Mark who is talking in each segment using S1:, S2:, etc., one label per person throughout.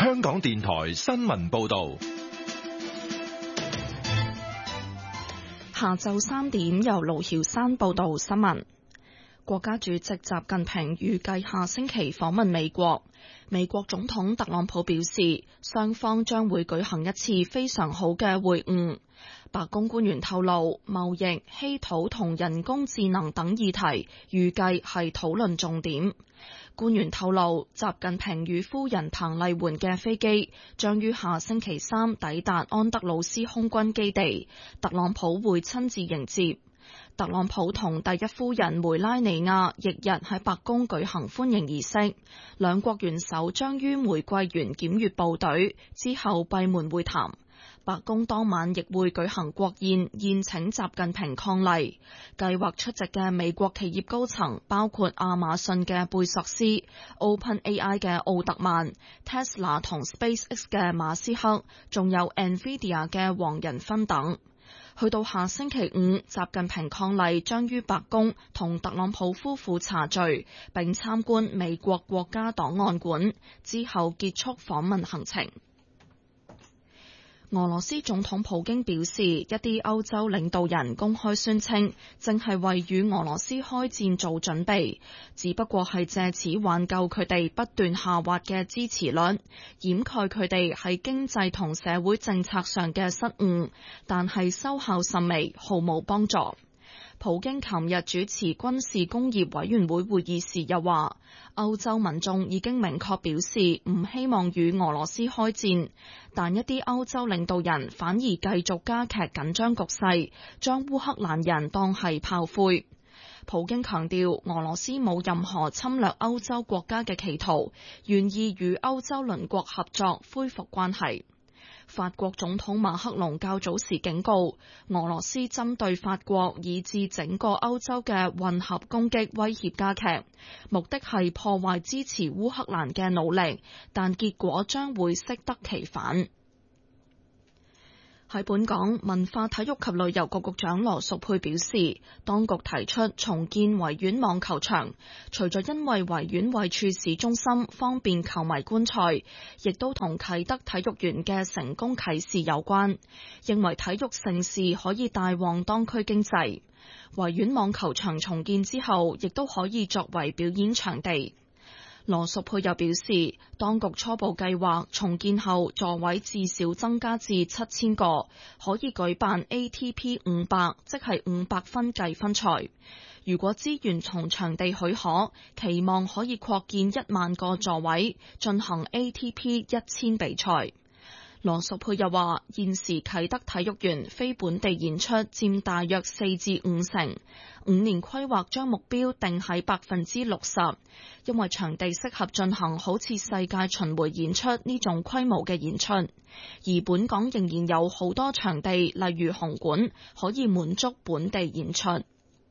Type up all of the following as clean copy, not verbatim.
S1: 香港電台新聞報道。
S2: 下晝3點，由盧曉山報道新聞。國家主席習近平預計下星期訪問美國。美國總統特朗普表示，雙方將會舉行一次非常好嘅會晤。白宮官員透露，貿易、稀土同人工智能等議題預計係討論重點。官員透露，習近平與夫人彭麗媛嘅飛機將於下星期3抵達安德魯斯空軍基地，特朗普會親自迎接。特朗普同第一夫人梅拉尼亞翌日喺白宮舉行歡迎儀式，兩國元首將於玫瑰園檢閱部隊，之後閉門會談。白宮當晚亦會舉行國宴，宴請習近平伉儷。計劃出席嘅美國企業高層包括亞馬遜嘅貝索斯、OpenAI 嘅奧特曼、Tesla 同 SpaceX 嘅馬斯克，仲有 NVIDIA 嘅黃仁勳等。去到下星期5，習近平伉儷將於白宮同特朗普夫婦茶聚，並參觀美國國家檔案館，之後結束訪問行程。俄羅斯總統普京表示，一啲歐洲領導人公開宣稱，正係為與俄羅斯開戰做準備，只不過係借此挽救佢哋不斷下滑嘅支持率，掩蓋佢哋喺經濟同社會政策上嘅失誤，但係收效甚微，毫無幫助。普京琴日主持軍事工業委員會會議時又話，歐洲民眾已經明確表示唔希望與俄羅斯開戰，但一啲歐洲領導人反而繼續加劇緊張局勢，將烏克蘭人當係炮灰。普京強調，俄羅斯冇任何侵略歐洲國家嘅企圖，願意與歐洲鄰國合作恢復關係。法國總統馬克龍較早時警告，俄羅斯針對法國以至整個歐洲嘅混合攻擊威脅加劇，目的係破壞支持烏克蘭嘅努力，但結果將會適得其反。喺本港，文化體育及旅遊局局長羅淑佩表示，當局提出重建維園網球場，除咗因為維園位處市中心，方便球迷觀賽，亦都同啟德體育園嘅成功啟示有關，認為體育盛事可以帶旺當區經濟。維園網球場重建之後，亦都可以作為表演場地。羅淑佩又表示，當局初步計劃重建後座位至少增加至7000個，可以舉辦 ATP 500，即係500分計分賽。如果資源同場地許可，期望可以擴建1萬個座位，進行 ATP 1000比賽。羅淑佩又話，現時啟德體育園非本地演出佔大約4至5成，5年規劃將目標定喺60%，因為場地適合進行好似世界巡迴演出呢種規模嘅演出，而本港仍然有好多場地，例如紅館，可以滿足本地演出。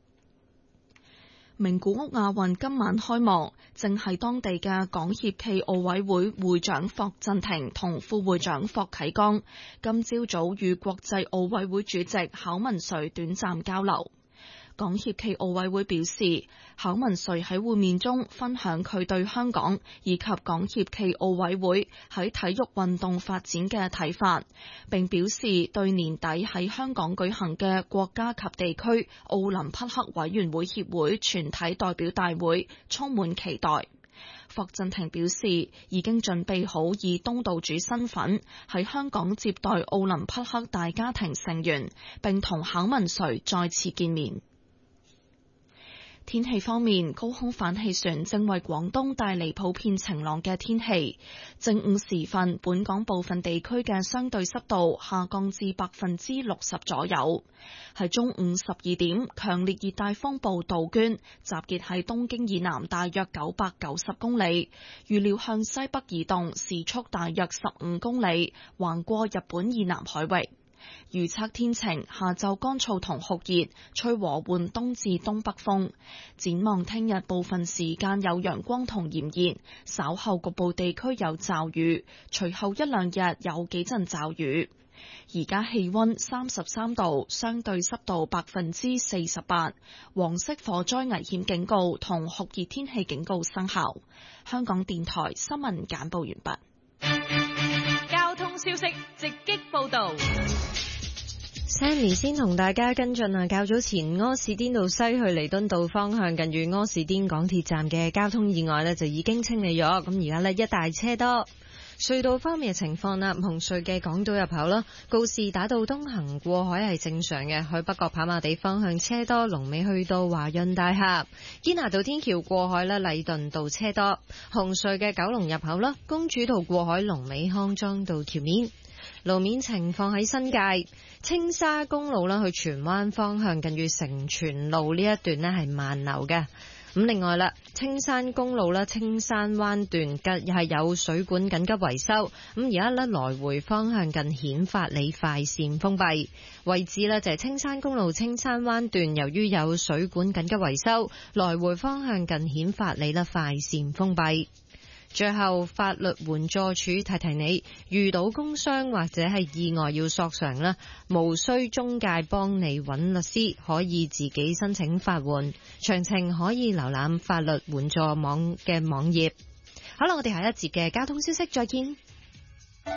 S2: 名古屋亞運今晚開幕，正係當地嘅港協暨奧委會會長霍震霆同副會長霍啟剛今朝早與國際奧委會主席考文垂短暫交流。港協暨奧委會表示，考文垂喺會面中分享佢對香港以及港協暨奧委會喺體育運動發展嘅睇法，並表示對年底喺香港舉行嘅國家及地區奧林匹克委員會協會全體代表大會充滿期待。霍震霆表示，已經準備好以東道主身份喺香港接待奧林匹克大家庭成員，並同考文垂再次見面。天氣方面，高空反氣旋正為廣東帶嚟普遍晴朗嘅天氣。正午時分，本港部分地區嘅相對濕度下降至60%左右。喺中午12點，強烈熱帶風暴杜鵑集結喺東京以南大約990公里，預料向西北移動，時速大約15公里，橫過日本以南海域。預測天晴，下晝乾燥同酷熱，吹和緩東至東北風。展望聽日部分時間有陽光同炎熱，稍後局部地區有驟雨，隨後一兩日有幾陣驟雨。而家氣溫33度，相對濕度48%，黃色火災危險警告同酷熱天氣警告生效。香港電台新聞簡報完畢。
S3: 消息直擊報道。
S4: Sammy 先同大家跟進啊，較早前柯士甸道西去彌敦道方向近住柯士甸港鐵站嘅交通意外呢就已經清理咗，咁而家呢，一大車多。隧道方面嘅情況啦，紅隧嘅港島入口啦，告士打道東行過海係正常嘅，去北角跑馬地方向車多，龍尾去到華潤大廈。堅拿道天橋過海啦，禮頓道車多。紅隧嘅九龍入口啦，公主道過海龍尾康莊道橋面。路面情況喺新界青沙公路啦，去荃灣方向近住成全路呢一段呢係慢流嘅。咁另外啦，青山公路啦，青山灣段又係有水管緊急維修，咁而家呢，來回方向近顯發里快線封閉，位置呢就係青山公路青山灣段，由於有水管緊急維修，來回方向近顯發里啦快線封閉。最後，法律援助署提提你，遇到工傷或者係意外要索償啦，無需中介幫你揾律師，可以自己申請法援。詳情可以瀏覽法律援助網嘅網頁。好啦，我哋下一節嘅交通消息再見。